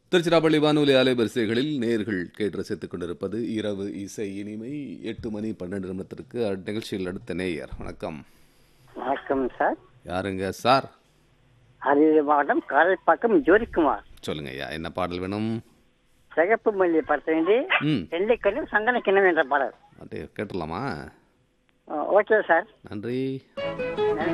திருச்சிராப்பள்ளி வானொலி அலைவரிசைகளில் நேர்கள் கேட்டு ரசித்துக் கொண்டிருப்பது இரவு இசை இனிமை 8 மணி 12 நிமிடத்திற்கு நிகழ்ச்சியில் அடுத்த நேயர். வணக்கம். வணக்கம் சார். யாருங்க சார்? அரியலூர் மாவட்டம் காரைப்பாக்கம் ஜோதிக்குமார். சொல்லுங்க ஐயா, என்ன பாடல் வேணும்? சிகப்பு மல்லி படத்திலிருந்து வெள்ளைக்கண்ணு சந்தன கிண்ணம் என்ற பாடல். அப்படியே கேட்டுடலாமா? Okay sir. நன்றி.